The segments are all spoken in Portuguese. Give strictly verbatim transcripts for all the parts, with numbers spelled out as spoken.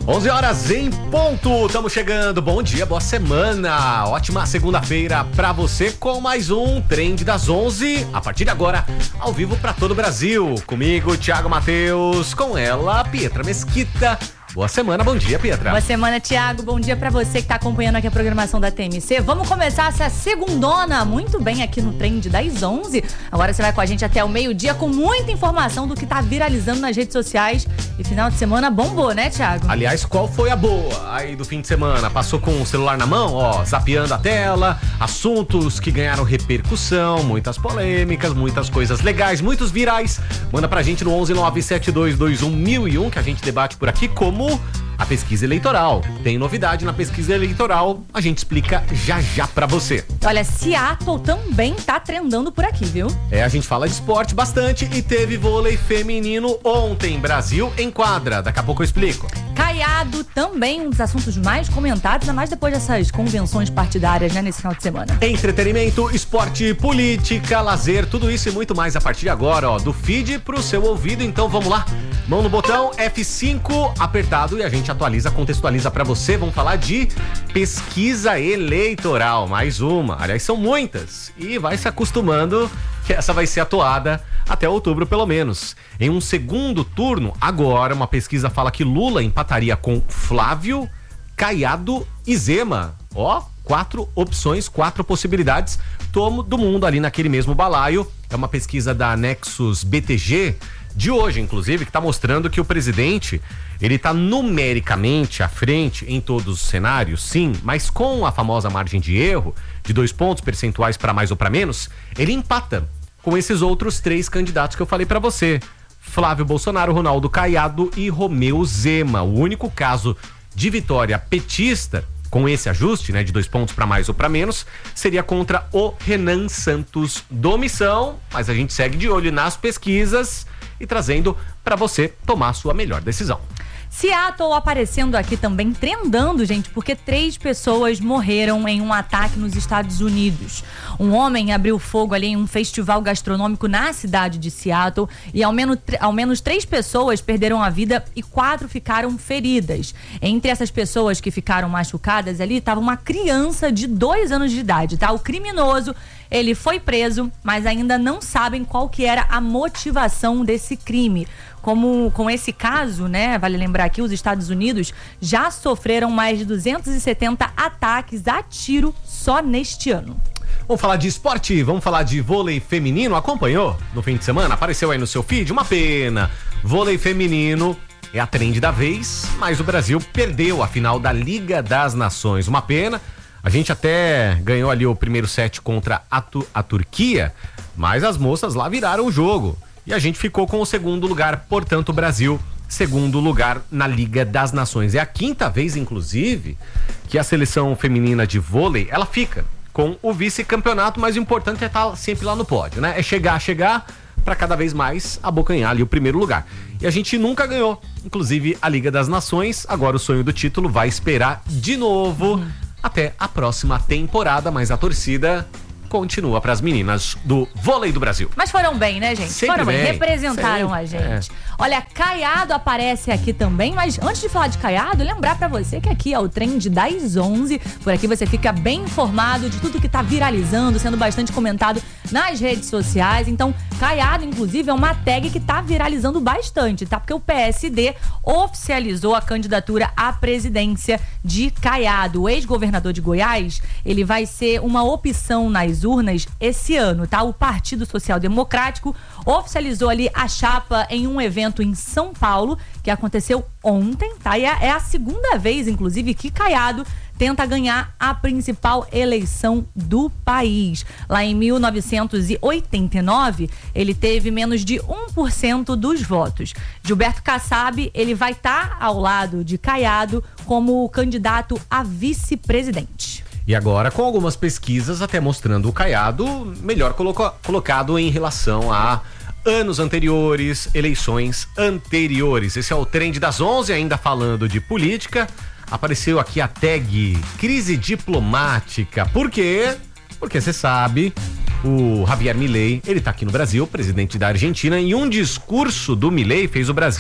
onze horas em ponto, estamos chegando, bom dia, boa semana, ótima segunda-feira pra você com mais um Trend das onze, a partir de agora, ao vivo pra todo o Brasil, comigo, Thiago Matheus, com ela, Pietra Mesquita. Boa semana, bom dia, Pietra. Boa semana, Thiago, bom dia pra você que tá acompanhando aqui a programação da T M C. Vamos começar essa segundona muito bem aqui no Trend das onze. Agora você vai com a gente até o meio-dia com muita informação do que tá viralizando nas redes sociais. E final de semana bombou, né, Thiago? Aliás, qual foi a boa aí do fim de semana? Passou com o celular na mão, ó, zapeando a tela, assuntos que ganharam repercussão, muitas polêmicas, muitas coisas legais, muitos virais. Manda pra gente no onze nove sete dois dois um mil e um que a gente debate por aqui, como a pesquisa eleitoral. Tem novidade na pesquisa eleitoral, a gente explica já já pra você. Olha, Seattle também tá trendando por aqui, viu? É, a gente fala de esporte bastante e teve vôlei feminino ontem, Brasil em quadra. Daqui a pouco eu explico. Caiado também, um dos assuntos mais comentados, ainda mais depois dessas convenções partidárias, né, nesse final de semana. Entretenimento, esporte, política, lazer, tudo isso e muito mais a partir de agora, ó, do feed pro seu ouvido. Então vamos lá, mão no botão, F cinco apertado e a gente atualiza, contextualiza pra você. Vamos falar de pesquisa eleitoral, mais uma, aliás são muitas, e vai se acostumando que essa vai ser atuada até outubro pelo menos. Em um segundo turno, agora uma pesquisa fala que Lula empataria com Flávio, Caiado e Zema. Ó, quatro opções, quatro possibilidades, todo mundo ali naquele mesmo balaio. É uma pesquisa da Nexus B T G, de hoje, inclusive, que está mostrando que o presidente, ele está numericamente à frente em todos os cenários, sim, mas com a famosa margem de erro, de dois pontos percentuais para mais ou para menos, ele empata com esses outros três candidatos que eu falei para você. Flávio Bolsonaro, Ronaldo Caiado e Romeu Zema. O único caso de vitória petista, com esse ajuste, né, de dois pontos para mais ou para menos, seria contra o Renan Santos do Missão, mas a gente segue de olho nas pesquisas e trazendo para você tomar a sua melhor decisão. Seattle aparecendo aqui também, trendando, gente, porque três pessoas morreram em um ataque nos Estados Unidos. Um homem abriu fogo ali em um festival gastronômico na cidade de Seattle e ao menos, ao menos três pessoas perderam a vida e quatro ficaram feridas. Entre essas pessoas que ficaram machucadas ali, estava uma criança de dois anos de idade, tá? O criminoso, ele foi preso, mas ainda não sabem qual que era a motivação desse crime. Como com esse caso, né, vale lembrar que os Estados Unidos já sofreram mais de duzentos e setenta ataques a tiro só neste ano. Vamos falar de esporte, vamos falar de vôlei feminino. Acompanhou no fim de semana? Apareceu aí no seu feed? Uma pena. Vôlei feminino é a trend da vez, mas o Brasil perdeu a final da Liga das Nações. Uma pena. A gente até ganhou ali o primeiro set contra a, tu- a Turquia, mas as moças lá viraram o jogo. E a gente ficou com o segundo lugar, portanto o Brasil, segundo lugar na Liga das Nações. É a quinta vez, inclusive, que a seleção feminina de vôlei, ela fica com o vice-campeonato, mas o importante é estar sempre lá no pódio, né? É chegar, chegar, para cada vez mais abocanhar ali o primeiro lugar. E a gente nunca ganhou, inclusive a Liga das Nações. Agora o sonho do título vai esperar de novo uhum. até a próxima temporada, mas a torcida continua para as meninas do vôlei do Brasil. Mas foram bem, né, gente? Sempre foram bem, bem. representaram Sempre. a gente. É. Olha, Caiado aparece aqui também, mas antes de falar de Caiado, lembrar pra você que aqui é o Trend das onze. Por aqui você fica bem informado de tudo que tá viralizando, sendo bastante comentado nas redes sociais. Então, Caiado, inclusive, é uma tag que tá viralizando bastante, tá? Porque o P S D oficializou a candidatura à presidência de Caiado. O ex-governador de Goiás, ele vai ser uma opção nas urnas esse ano, tá? O Partido Social Democrático oficializou ali a chapa em um evento em São Paulo, que aconteceu ontem, tá? E é a segunda vez, inclusive, que Caiado tenta ganhar a principal eleição do país. Lá em mil novecentos e oitenta e nove, ele teve menos de um por cento dos votos. Gilberto Kassab, ele vai estar ao lado de Caiado como candidato a vice-presidente. E agora com algumas pesquisas até mostrando o Caiado melhor coloco, colocado em relação a anos anteriores, eleições anteriores. Esse é o Trend das onze, ainda falando de política. Apareceu aqui a tag crise diplomática. Por quê? Porque você sabe, o Javier Milei, ele tá aqui no Brasil, presidente da Argentina, e um discurso do Milei fez o Brasil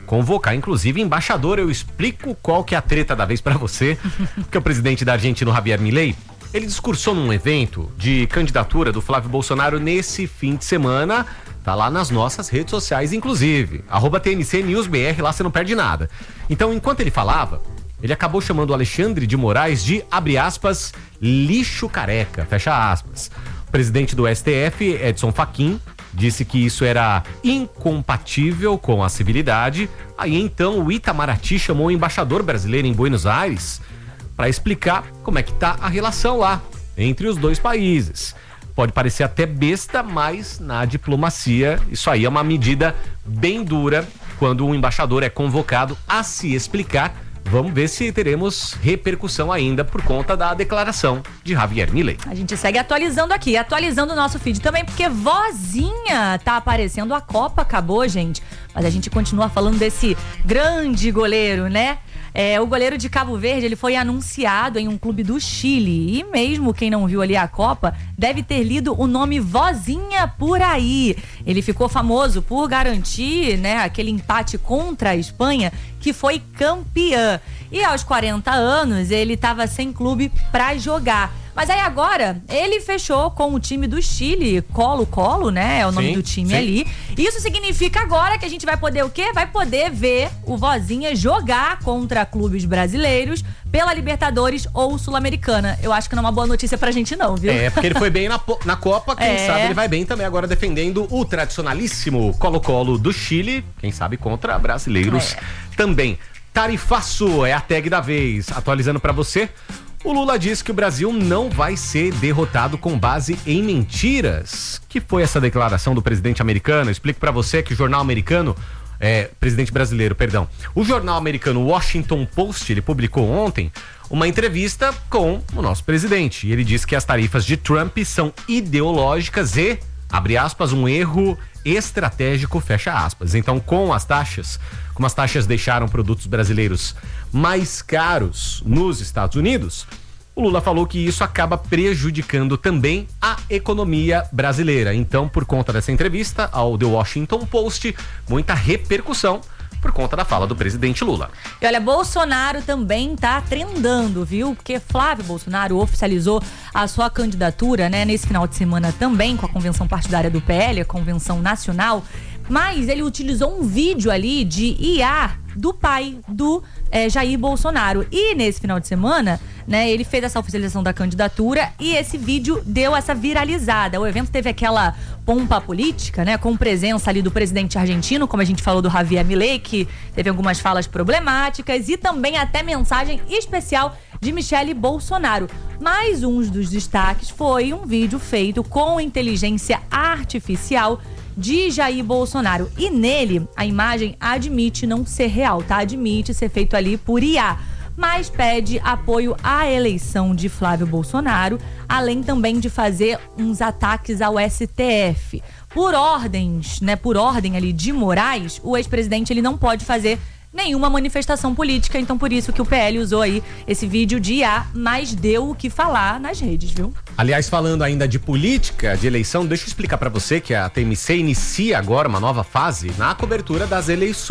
convocar, inclusive, embaixador. Eu explico qual que é a treta da vez pra você, porque o presidente da Argentina, Javier Milei, ele discursou num evento de candidatura do Flávio Bolsonaro nesse fim de semana. Tá lá nas nossas redes sociais, inclusive. Arroba T N C News B R, lá você não perde nada. Então, enquanto ele falava, ele acabou chamando o Alexandre de Moraes de, abre aspas, lixo careca, fecha aspas. O presidente do S T F, Edson Fachin, disse que isso era incompatível com a civilidade. Aí então o Itamaraty chamou o embaixador brasileiro em Buenos Aires para explicar como é que tá a relação lá entre os dois países. Pode parecer até besta, mas na diplomacia isso aí é uma medida bem dura quando um embaixador é convocado a se explicar. Vamos ver se teremos repercussão ainda por conta da declaração de Javier Milei. A gente segue atualizando aqui, atualizando o nosso feed também, porque vozinha tá aparecendo. A Copa acabou, gente, mas a gente continua falando desse grande goleiro, né? É, o goleiro de Cabo Verde, ele foi anunciado em um clube do Chile. E mesmo quem não viu ali a Copa, deve ter lido o nome Vozinha por aí. Ele ficou famoso por garantir, né, aquele empate contra a Espanha, que foi campeã. E aos quarenta anos, ele estava sem clube pra jogar. Mas aí agora, ele fechou com o time do Chile, Colo-Colo, né? É o nome sim, do time sim. ali. Isso significa agora que a gente vai poder o quê? Vai poder ver o Vozinha jogar contra clubes brasileiros pela Libertadores ou Sul-Americana. Eu acho que não é uma boa notícia pra gente não, viu? É, porque ele foi bem na, na Copa, quem é. sabe ele vai bem também agora defendendo o tradicionalíssimo Colo-Colo do Chile, quem sabe contra brasileiros é. também. Tarifaço é a tag da vez, atualizando pra você. O Lula diz que o Brasil não vai ser derrotado com base em mentiras. Que foi essa declaração do presidente americano? Eu explico pra você que o jornal americano, é, presidente brasileiro, perdão. O jornal americano Washington Post, ele publicou ontem uma entrevista com o nosso presidente. E ele disse que as tarifas de Trump são ideológicas e, abre aspas, um erro estratégico, fecha aspas. Então, com as taxas, como as taxas deixaram produtos brasileiros mais caros nos Estados Unidos, o Lula falou que isso acaba prejudicando também a economia brasileira. Então, por conta dessa entrevista ao The Washington Post, muita repercussão por conta da fala do presidente Lula. E olha, Bolsonaro também tá trendando, viu? Porque Flávio Bolsonaro oficializou a sua candidatura, né, nesse final de semana também, com a convenção partidária do P L, a convenção nacional. Mas ele utilizou um vídeo ali de I A do pai do é, Jair Bolsonaro. E nesse final de semana, né, ele fez essa oficialização da candidatura e esse vídeo deu essa viralizada. O evento teve aquela pompa política, né, com presença ali do presidente argentino, como a gente falou do Javier Milei, que teve algumas falas problemáticas, e também até mensagem especial de Michele Bolsonaro. Mas um dos destaques foi um vídeo feito com inteligência artificial de Jair Bolsonaro. E nele, a imagem admite não ser real, tá? Admite ser feito ali por I A. Mas pede apoio à eleição de Flávio Bolsonaro, além também de fazer uns ataques ao S T F. Por ordens, né? Por ordem ali de Moraes, o ex-presidente ele não pode fazer nenhuma manifestação política, então por isso que o P L usou aí esse vídeo de I A, mas deu o que falar nas redes, viu? Aliás, falando ainda de política, de eleição, deixa eu explicar pra você que a T M C inicia agora uma nova fase na cobertura das eleições.